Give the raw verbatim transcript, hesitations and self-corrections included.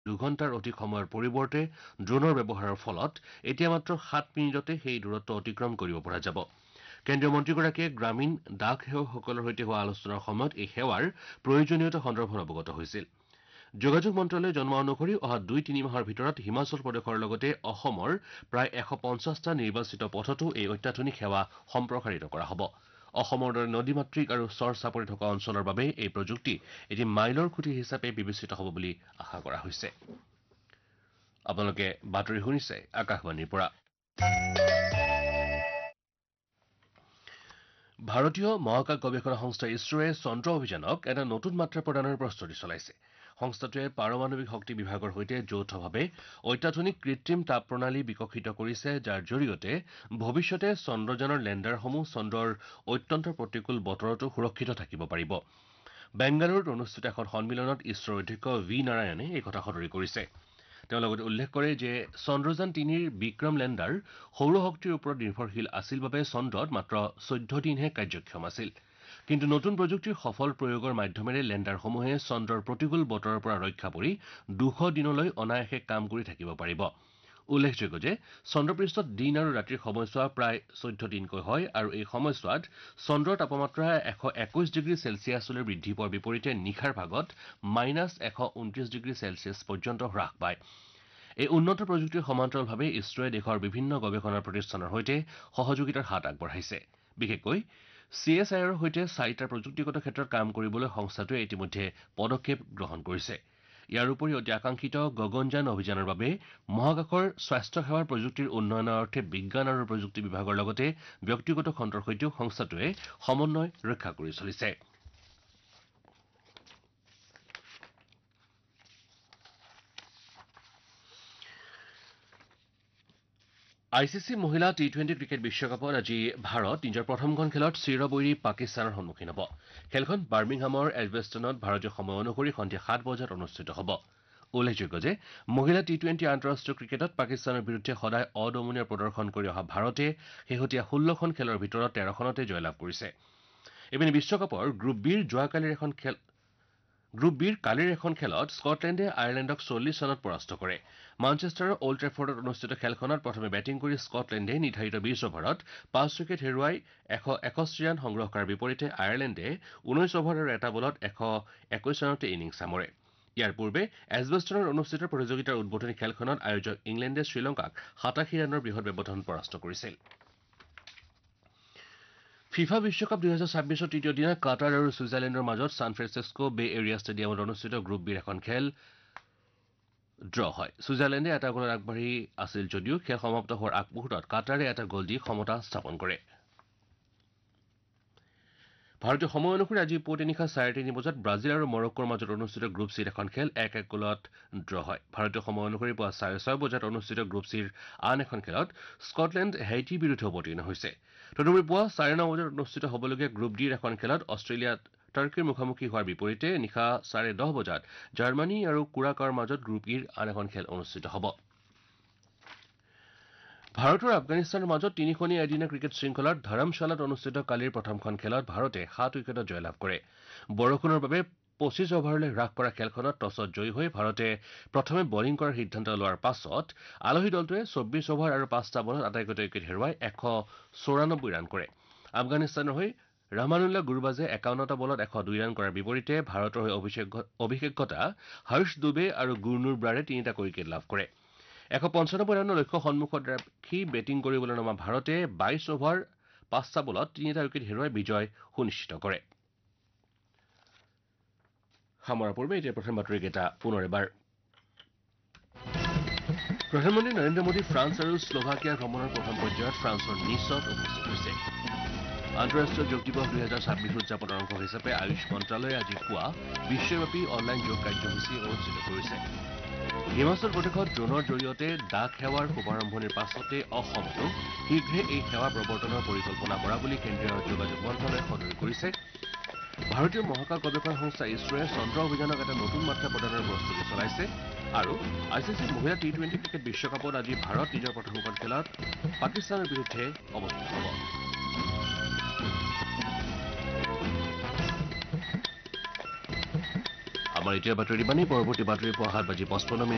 দুঘণ্টাৰ অধিক সময়ৰ পৰিৱৰ্তে ড্ৰোনৰ ব্যৱহাৰৰ ফলত এতিয়া মাত্ৰ সাত মিনিটতে সেই দূৰত্ব অতিক্ৰম কৰিব পৰা যাব। কেন্দ্ৰীয় মন্ত্ৰীগৰাকীয়ে গ্ৰামীণ ডাক সেৱকসকলৰ সৈতে হোৱা আলোচনাৰ সময়ত এই সেৱাৰ প্ৰয়োজনীয়তা সন্দৰ্ভত অৱগত হৈছিল। যোগাযোগ মন্ত্ৰালয়ে জনোৱা অনুসৰি অহা দুই তিনি মাহৰ ভিতৰত হিমাচল প্ৰদেশৰ লগতে অসমৰ প্ৰায় এশ পঞ্চাছটা নিৰ্বাচিত পথতো এই অত্যাধুনিক সেৱা সম্প্ৰসাৰিত কৰা হ'ব। অসমৰ দৰে নদীমাতৃক আৰু চৰ চাপৰি থকা অঞ্চলৰ বাবে এই প্ৰযুক্তি এটি মাইলৰ খুঁটি হিচাপে বিবেচিত হ'ব বুলি আশা কৰা হৈছে। আপোনালোকে বাতৰি শুনিছে আকাশবাণীৰ পৰা। ভাৰতীয় মহাকাশ গৱেষণা সংস্থা ইছৰোৱে চন্দ্ৰ অভিযানক এটা নতুন মাত্ৰা প্ৰদানৰ প্ৰস্তুতি চলাইছে। সংস্থাটোৱে পাৰমাণৱিক শক্তি বিভাগৰ সৈতে যৌথভাৱে অত্যাধুনিক কৃত্ৰিম তাপ প্ৰণালী বিকশিত কৰিছে, যাৰ জৰিয়তে ভৱিষ্যতে চন্দ্ৰযানৰ লেণ্ডাৰসমূহ চন্দ্ৰৰ অত্যন্ত প্ৰতিকূল বতৰতো সুৰক্ষিত থাকিব পাৰিব। বেংগালুৰুত অনুষ্ঠিত এখন সন্মিলনত ইছৰোৰ অধ্যক্ষ ভি নাৰায়ণে এই কথা সদৰি কৰিছে। তেওঁ লগতে উল্লেখ কৰে যে চন্দ্ৰযান তিনিৰ বিক্ৰম লেণ্ডাৰ সৌৰশক্তিৰ ওপৰত নিৰ্ভৰশীল আছিল বাবে চন্দ্ৰত মাত্ৰ চৈধ্য দিনহে কাৰ্যক্ষম আছিল। কিন্তু নতুন প্ৰযুক্তিৰ সফল প্ৰয়োগৰ মাধ্যমেৰে লেণ্ডাৰসমূহে চন্দ্ৰৰ প্ৰতিকূল বতৰৰ পৰা ৰক্ষা পৰি দুশ দিনলৈ অনায়াসে কাম কৰি থাকিব পাৰিব। উল্লেখযোগ্য যে চন্দ্ৰপৃষ্ঠত দিন আৰু ৰাতিৰ সময়ছোৱা প্ৰায় চৈধ্য দিনকৈ হয় আৰু এই সময়ছোৱাত চন্দ্ৰৰ তাপমাত্ৰা এশ একৈশ ডিগ্ৰী চেলছিয়াছলৈ বৃদ্ধি পোৱাৰ বিপৰীতে নিশাৰ ভাগত মাইনাছ এশ ঊনত্ৰিশ ডিগ্ৰী চেলছিয়াছ পৰ্যন্ত হ্ৰাস পায়। এই উন্নত প্ৰযুক্তিৰ সমান্তৰালভাৱে ইছৰোৱে দেশৰ বিভিন্ন গৱেষণা প্ৰতিষ্ঠানৰ সৈতে সহযোগিতাৰ হাত আগবঢ়াইছে। বিশেষকৈ চি এছ আইৰ সৈতে চাৰিটা প্ৰযুক্তিগত ক্ষেত্ৰত কাম কৰিবলৈ সংস্থাটোৱে ইতিমধ্যে পদক্ষেপ গ্ৰহণ কৰিছে। ইয়াৰ উপৰি অতি আকাংক্ষিত গগনযান অভিযানৰ বাবে মহাকাশৰ স্বাস্থ্যসেৱাৰ প্ৰযুক্তিৰ উন্নয়নৰ অৰ্থে বিজ্ঞান আৰু প্ৰযুক্তি বিভাগৰ লগতে ব্যক্তিগত খণ্ডৰ সৈতেও সংস্থাটোৱে সমন্বয় ৰক্ষা কৰি চলিছে। আই চি চি মহিলা টি টুৱেণ্টি ক্ৰিকেট বিশ্বকাপত আজি ভাৰত নিজৰ প্ৰথমখন খেলত চিৰবৈৰী পাকিস্তানৰ সন্মুখীন হ'ব। খেলখন বাৰ্মিংহামৰ এজবেষ্টনত ভাৰতীয় সময় অনুসৰি সন্ধিয়া সাত বজাত অনুষ্ঠিত হ'ব। উল্লেখযোগ্য যে মহিলা টি টুৱেণ্টি আন্তঃৰাষ্ট্ৰীয় ক্ৰিকেটত পাকিস্তানৰ বিৰুদ্ধে সদায় অদমনীয় প্ৰদৰ্শন কৰি অহা ভাৰতে শেহতীয়া ষোল্লখন খেলৰ ভিতৰত তেৰখনতে জয়লাভ কৰিছে। ইপিনে বিশ্বকাপৰ গ্ৰুপ বিৰ যোৱাকালিৰ এখন খেল গ্ৰুপ বিৰ কালিৰ এখন খেলত স্কটলেণ্ডে আয়াৰলেণ্ডক চল্লিছ ৰানত পৰাস্ত কৰে। মানচেষ্টাৰৰ অল্ড ট্ৰেফৰ্ডত অনুষ্ঠিত খেলখনত প্ৰথমে বেটিং কৰি স্কটলেণ্ডে নিৰ্ধাৰিত বিছ অভাৰত পাঁচ উইকেট হেৰুৱাই এশ এষষ্ঠি ৰান সংগ্ৰহ কৰাৰ বিপৰীতে আয়াৰলেণ্ডে ঊনৈছ অভাৰ আৰু এটা বলত এশ একৈশ ৰানতে ইনিংছ সামৰে। ইয়াৰ পূৰ্বে এজবেষ্টনত অনুষ্ঠিত প্ৰতিযোগিতাৰ উদ্বোধনী খেলখনত আয়োজক ইংলেণ্ডে শ্ৰীলংকাক সাতাশী ৰানৰ বৃহৎ ব্যৱধানত পৰাস্ত কৰিছিল। ফিফা বিশ্বকাপ দুহেজাৰ ছাব্বিছৰ তৃতীয় দিনা কাটাৰ আৰু ছুইজাৰলেণ্ডৰ মাজত ছান ফ্ৰেন্সিস্কো বে এৰিয়া ষ্টেডিয়ামত অনুষ্ঠিত গ্ৰুপ বিৰ এখন খেল ড্ৰ হয়। ছুইজাৰলেণ্ডে এটা গ'লত আগবাঢ়ি আছিল যদিও খেল সমাপ্ত হোৱাৰ আগমুহূৰ্তত কাটাৰে এটা গ'ল দি সমতা স্থাপন কৰে। ভাৰতীয় সময় অনুসৰি আজি পুৱতি নিশা চাৰে তিনি বজাত ব্ৰাজিল আৰু মৰক্কোৰ মাজত অনুষ্ঠিত গ্ৰুপ চিৰ এখন খেল এক এক গ'লত ড্ৰ হয়। ভাৰতীয় সময় অনুসৰি পুৱা চাৰে ছয় বজাত অনুষ্ঠিত গ্ৰুপ চিৰ আন এখন খেলত স্কটলেণ্ড হেইটিৰ বিৰুদ্ধে অৱতীৰ্ণ হৈছে। তদুপৰি পুৱা চাৰে ন বজাত অনুষ্ঠিত হ'বলগীয়া গ্ৰুপ ডিৰ এখন খেলত অষ্ট্ৰেলিয়া টাৰ্কিৰ মুখামুখি হোৱাৰ বিপৰীতে নিশা চাৰে দহ বজাত জাৰ্মানী আৰু কুৰাকাৰ মাজত গ্ৰুপ ইৰ আন এখন খেল অনুষ্ঠিত হ'ব। ভাৰত আৰু আফগানিস্তানৰ মাজত তিনিখনীয়া এদিনীয়া ক্ৰিকেট শৃংখলাৰ ধৰমশালাত অনুষ্ঠিত কালিৰ প্ৰথমখন খেলত ভাৰতে সাত উইকেটত জয়লাভ কৰে। বৰষুণৰ বাবে পঁচিছ অভাৰলৈ হ্ৰাস কৰা খেলখনত টছত জয়ী হৈ ভাৰতে প্ৰথমে বলিং কৰাৰ সিদ্ধান্ত লোৱাৰ পাছত আলহী দলটোৱে চৌব্বিছ অভাৰ আৰু পাঁচটা বলত আটাইকেইটা উইকেট হেৰুৱাই এশ চৌৰানব্বৈ ৰান কৰে। আফগানিস্তানৰ হৈ ৰহমানুল্লাহ গুৰবাজে একাৱন্নটা বলত এশ দুই ৰান কৰাৰ বিপৰীতে ভাৰতৰ হৈ অভিষেকতা হৰ্ষ দুবে আৰু গুৰনুৰ ব্ৰাৰে তিনিটাকৈ উইকেট লাভ কৰে। এশ পঞ্চানব্বৈ ৰানৰ লক্ষ্য সন্মুখত ৰাখি বেটিং কৰিবলৈ নমা ভাৰতে বাইছ অভাৰ পাঁচটা বলত তিনিটা উইকেট হেৰুৱাই বিজয় সুনিশ্চিত কৰে। সামৰাৰ পূৰ্বে এতিয়া প্ৰধান বাতৰিকেইটা পুনৰ এবাৰ। প্ৰধানমন্ত্ৰী নৰেন্দ্ৰ মোদী ফ্ৰান্স আৰু শ্লোভাকিয়াৰ ভ্ৰমণৰ প্ৰথম পৰ্যায়ত ফ্ৰান্সৰ নিচত উপস্থিত হৈছে। আন্তঃৰাষ্ট্ৰীয় যোগ দিৱস দুহেজাৰ ছাব্বিছ উদযাপনৰ অংশ হিচাপে আয়ুষ মন্ত্ৰালয়ে আজি পুৱা বিশ্বব্যাপী অনলাইন যোগ কাৰ্যসূচী অনুষ্ঠিত কৰিছে। হিমাচল প্ৰদেশত ড্ৰোনৰ জৰিয়তে ডাক সেৱাৰ শুভাৰম্ভণিৰ পাছতে অসমতো শীঘ্ৰে এই সেৱা প্ৰৱৰ্তনৰ পৰিকল্পনা কৰা বুলি কেন্দ্ৰীয় যোগাযোগ মন্ত্ৰালয়ে সদৰি কৰিছে। ভাৰতীয় মহাকাশ গৱেষণা সংস্থা ইছৰোৱে চন্দ্ৰ অভিযানক এটা নতুন মাত্ৰা প্ৰদানৰ প্ৰস্তুতি চলাইছে। আৰু আই চি চি মহিলা টি টুৱেণ্টি ক্ৰিকেট বিশ্বকাপত আজি ভাৰত নিজৰ প্ৰথমখন খেলত পাকিস্তানৰ বিৰুদ্ধে অৱতীৰ্ণ হ'ব। আমাৰ এতিয়া বাতৰি বাণী পৰৱৰ্তী বাতৰি পুৱা সাত বাজি পঁচপন্ন মিনিট